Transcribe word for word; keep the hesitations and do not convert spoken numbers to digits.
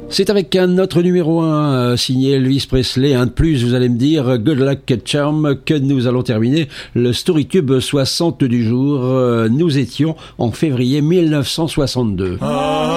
C'est avec un autre numéro un euh, signé Elvis Presley, un de plus, vous allez me dire, Good Luck Charm, que nous allons terminer le Storytube soixante du jour. Euh, nous étions en février mille neuf cent soixante-deux. Ah.